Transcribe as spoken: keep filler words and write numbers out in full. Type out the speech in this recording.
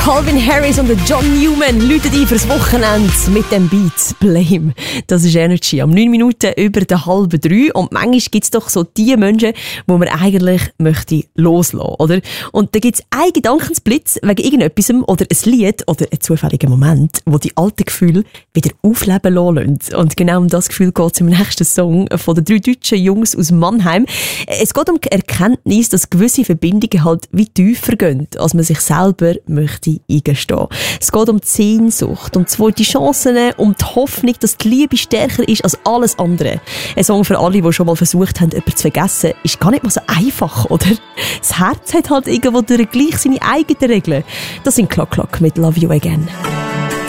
Calvin Harris und John Newman läuten ein fürs Wochenende mit dem Beat Blame. Das ist Energy. Am neun Minuten über der halben drei. Und manchmal gibt es doch so die Menschen, die man eigentlich möchte loslassen, oder? Und da gibt es einen Gedankensblitz wegen irgendetwas oder ein Lied oder einen zufälligen Moment, wo die alten Gefühle wieder aufleben lassen. Und genau um das Gefühl geht es im nächsten Song von den drei deutschen Jungs aus Mannheim. Es geht um die Erkenntnis, dass gewisse Verbindungen halt wie tiefer gehen, als man sich selber möchte eingestehen. Es geht um die Sehnsucht, um zweite Chancen, um die Hoffnung, dass die Liebe stärker ist als alles andere. Ein Song für alle, die schon mal versucht haben, jemanden zu vergessen, ist gar nicht mal so einfach, oder? Das Herz hat halt irgendwo durch gleich seine eigenen Regeln. Das sind Clock Clock mit Love You Again.